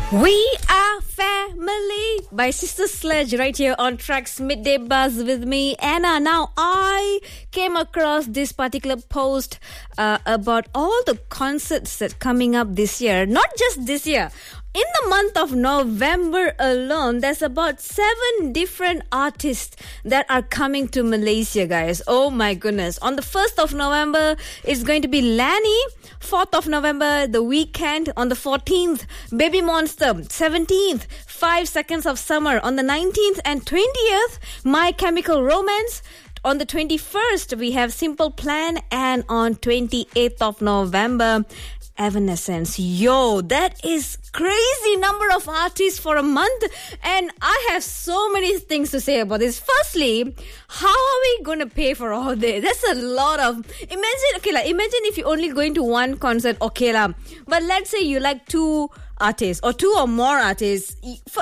We are family by Sister Sledge right here on Tracks Midday Buzz with me, Anna. Now, I came across this particular post about all the concerts that coming up this year. Not just this year. In the month of November alone, there's about 7 different artists that are coming to Malaysia, guys. Oh my goodness. On the 1st of November, it's going to be Lani. 4th of November, The Weeknd. On the 14th, Baby Monster. 17th, 5 Seconds of Summer. On the 19th and 20th, My Chemical Romance. On the 21st, we have Simple Plan. And on 28th of November, Evanescence. Yo, that is crazy number of artists for a month, and I have so many things to say about this. Firstly, how are we going to pay for all this? That's a lot of... Imagine if you're only going to one concert, okay lah. But let's say you like 2 artists or 2 or more artists.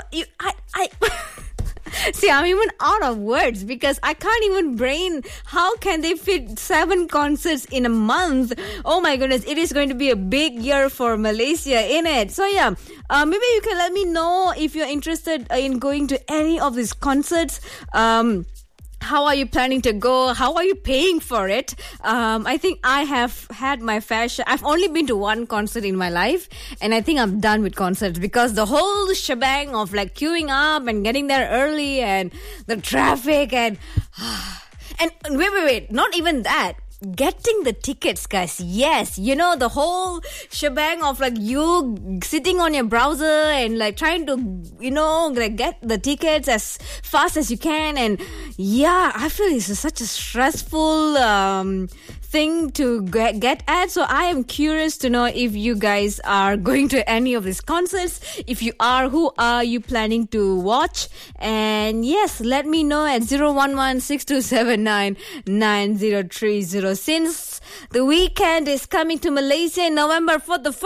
See, I'm even out of words because I can't even brain how can they fit 7 concerts in a month. Oh my goodness, it is going to be a big year for Malaysia, innit? So yeah, maybe you can let me know if you're interested in going to any of these concerts. How are you planning to go? How are you paying for it? I think I have had my fair share. I've only been to one concert in my life, and I think I'm done with concerts because the whole shebang of like queuing up and getting there early and the traffic and wait, not even that. Getting the tickets, guys. Yes, you know, the whole shebang of like you sitting on your browser and like trying to, you know, like get the tickets as fast as you can. And yeah, I feel it's such a stressful thing to get at. So I am curious to know if you guys are going to any of these concerts. If you are, who are you planning to watch? And yes, let me know at 011-6279-9030. Since The Weeknd is coming to Malaysia in November for the